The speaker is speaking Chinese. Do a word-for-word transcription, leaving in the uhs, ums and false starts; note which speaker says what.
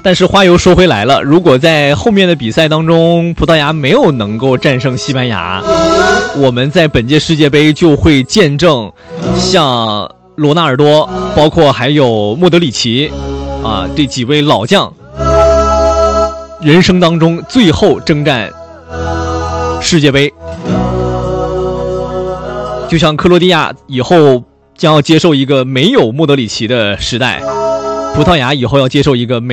Speaker 1: 但是话又说回来了，如果在后面的比赛当中葡萄牙没有能够战胜西班牙，我们在本届世界杯就会见证像罗纳尔多包括还有莫德里奇啊这几位老将人生当中最后征战世界杯。就像克罗地亚以后将要接受一个没有莫德里奇的时代，葡萄牙以后要接受一个没